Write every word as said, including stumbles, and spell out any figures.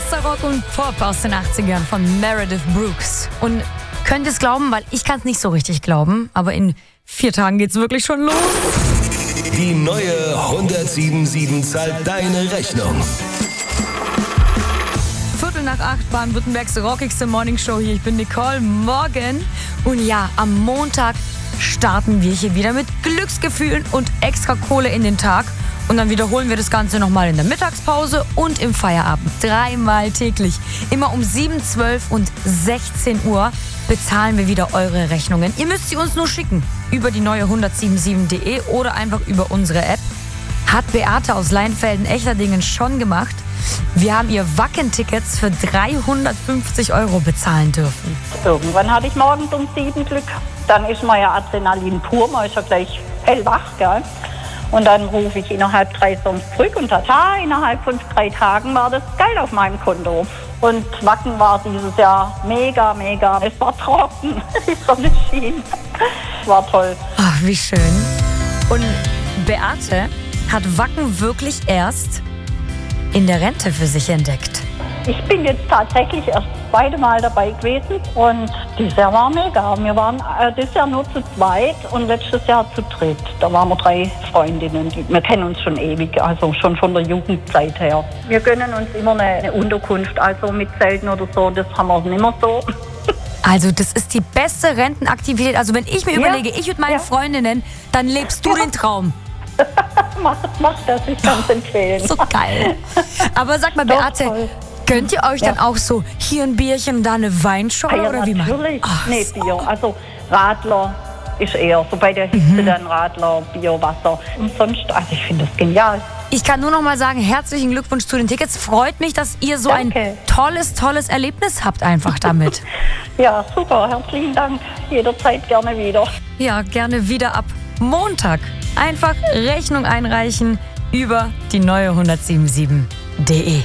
Bester Rock und Pop aus den achtzigern von Meredith Brooks. Und könnt ihr es glauben, weil ich kann es nicht so richtig glauben, aber in vier Tagen geht's wirklich schon los. Die neue hundertsieben Komma sieben zahlt deine Rechnung. Viertel nach acht, Baden-Württembergs rockigste Morningshow hier. Ich bin Nicole Morgan. Und ja, am Montag starten wir hier wieder mit Glücksgefühlen und extra Kohle in den Tag. Und dann wiederholen wir das Ganze nochmal in der Mittagspause und im Feierabend. Dreimal täglich. Immer um sieben, zwölf und sechzehn Uhr bezahlen wir wieder eure Rechnungen. Ihr müsst sie uns nur schicken. Über die neue hundertsieben sieben punkt de oder einfach über unsere App. Hat Beate aus Leinfelden-Echterdingen schon gemacht. Wir haben ihr Wacken-Tickets für dreihundertfünfzig Euro bezahlen dürfen. Irgendwann hatte ich morgens um sieben Glück. Dann ist man ja Adrenalin pur, man ist ja gleich hellwach, gell? Und dann rufe ich innerhalb drei Songs zurück und tata, innerhalb von drei Tagen war das Geld auf meinem Konto. Und Wacken war dieses Jahr mega, mega. Es war trocken, die Sonne schien. Es war toll. Ach, wie schön. Und Beate hat Wacken wirklich erst in der Rente für sich entdeckt. Ich bin jetzt tatsächlich erst das zweite Mal dabei gewesen und dieses Jahr war mega. Wir waren äh, dieses Jahr nur zu zweit und letztes Jahr zu dritt. Da waren wir drei Freundinnen. Die, wir kennen uns schon ewig, also schon von der Jugendzeit her. Wir gönnen uns immer eine, eine Unterkunft, also mit Zelten oder so, das haben wir nicht mehr so. Also das ist die beste Rentenaktivität. Also wenn ich mir Ja. überlege, ich und meine Ja. Freundinnen, dann lebst du Ja. den Traum. mach, mach das, ich kann es empfehlen. So geil. Aber sag mal, Doch, Beate, toll. könnt ihr euch Ja. dann auch so hier ein Bierchen und da eine Weinschorle Ah, ja, oder wie macht? natürlich. Ach, Nee, so Bier. Also Radler ist eher so bei der Hitze dann Radler, Bier, Wasser. Und sonst, also ich finde das genial. Ich kann nur noch mal sagen, herzlichen Glückwunsch zu den Tickets. Freut mich, dass ihr so Danke. ein tolles, tolles Erlebnis habt einfach damit. Ja, super, herzlichen Dank. Jederzeit gerne wieder. Ja, gerne wieder ab Montag. Einfach Rechnung einreichen über die neue hundertsieben sieben punkt de.